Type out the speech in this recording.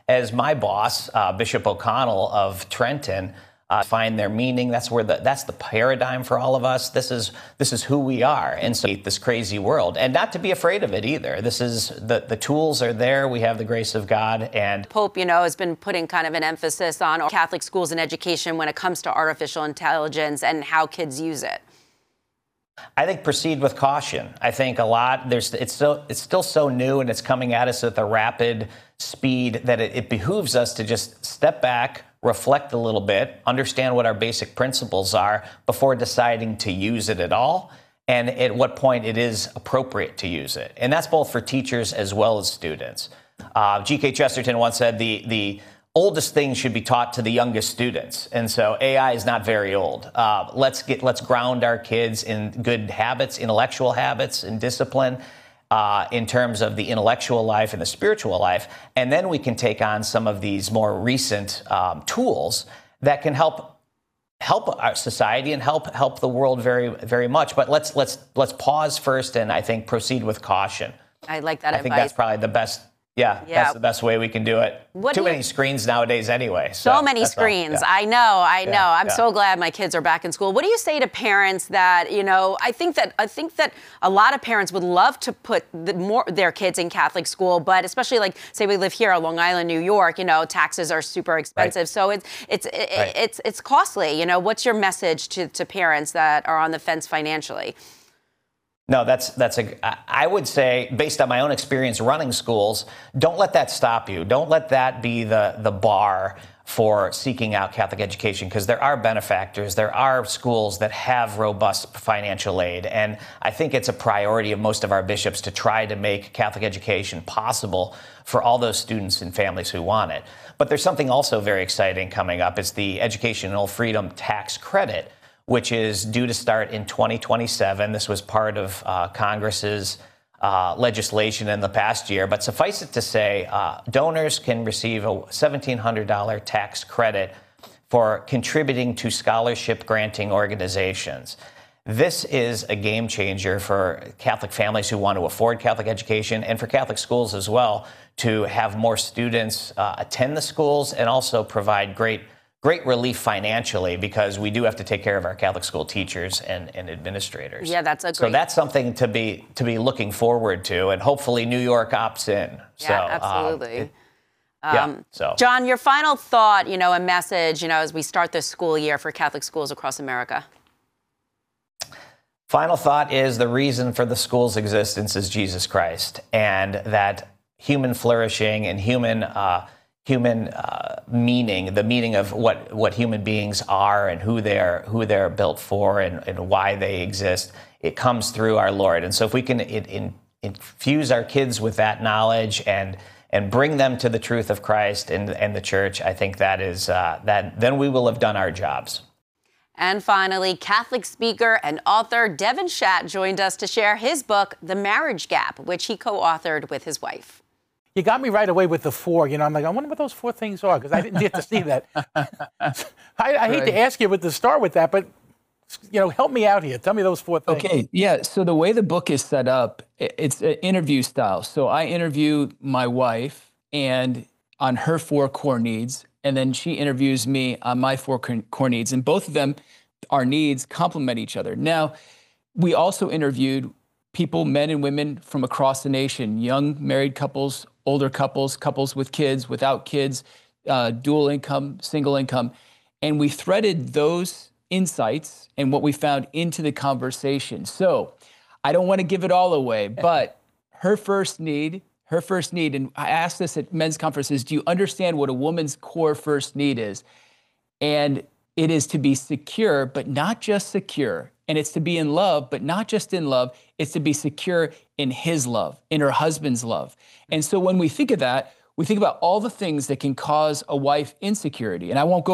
as my boss, Bishop O'Connell of Trenton, find their meaning. That's the paradigm for all of us. This is who we are, and so this crazy world, and not to be afraid of it either. This is the tools are there. We have the grace of God, and Pope, has been putting kind of an emphasis on Catholic schools and education when it comes to artificial intelligence and how kids use it. I think proceed with caution. I think it's still so new, and it's coming at us at a rapid speed that it behooves us to just step back, reflect a little bit, understand what our basic principles are before deciding to use it at all, and at what point it is appropriate to use it. And that's both for teachers as well as students. G.K. Chesterton once said the oldest things should be taught to the youngest students. And so AI is not very old. Let's ground our kids in good habits, intellectual habits, and discipline in terms of the intellectual life and the spiritual life. And then we can take on some of these more recent tools that can help our society and help the world very, very much. But let's pause first and I think proceed with caution. I like that advice. I think that's probably the best. Yeah, that's the best way we can do it. Too many screens nowadays anyway. So many screens. Yeah. I know. I'm so glad my kids are back in school. What do you say to parents that, I think that a lot of parents would love to put their kids in Catholic school, but especially like, say we live here on Long Island, New York, taxes are super expensive. Right. So it's costly. What's your message to parents that are on the fence financially? No, I would say, based on my own experience running schools, don't let that stop you. Don't let that be the bar for seeking out Catholic education, because there are benefactors. There are schools that have robust financial aid. And I think it's a priority of most of our bishops to try to make Catholic education possible for all those students and families who want it. But there's something also very exciting coming up. It's the Educational Freedom Tax Credit, which is due to start in 2027. This was part of Congress's legislation in the past year. But suffice it to say, donors can receive a $1,700 tax credit for contributing to scholarship granting organizations. This is a game changer for Catholic families who want to afford Catholic education, and for Catholic schools as well, to have more students attend the schools and also provide great relief financially, because we do have to take care of our Catholic school teachers and administrators. Yeah, that's so that's something to be looking forward to, and hopefully New York opts in. Yeah, absolutely. John, your final thought, a message, as we start this school year for Catholic schools across America. Final thought is the reason for the school's existence is Jesus Christ, and that human flourishing and human meaning, the meaning of what human beings are and who they're built for and why they exist, it comes through our Lord. And so if we can infuse our kids with that knowledge and bring them to the truth of Christ and the church, I think then we will have done our jobs. And finally, Catholic speaker and author Devin Schatt joined us to share his book, The Marriage Gap, which he co-authored with his wife. You got me right away with the four. I'm like, I wonder what those four things are, because I didn't get to see that. I hate to ask you to start with that, but help me out here. Tell me those four things. Okay, yeah. So the way the book is set up, it's an interview style. So I interview my wife and on her four core needs, and then she interviews me on my four core needs, and both of them, our needs complement each other. Now, we also interviewed people, men and women from across the nation, young married couples, older couples, couples with kids, without kids, dual income, single income. And we threaded those insights and what we found into the conversation. So I don't want to give it all away, but her first need, and I asked this at men's conferences, do you understand what a woman's core first need is? And it is to be secure, but not just secure. And it's to be in love, but not just in love. It's to be secure in his love, in her husband's love. And so when we think of that, we think about all the things that can cause a wife insecurity. And I won't go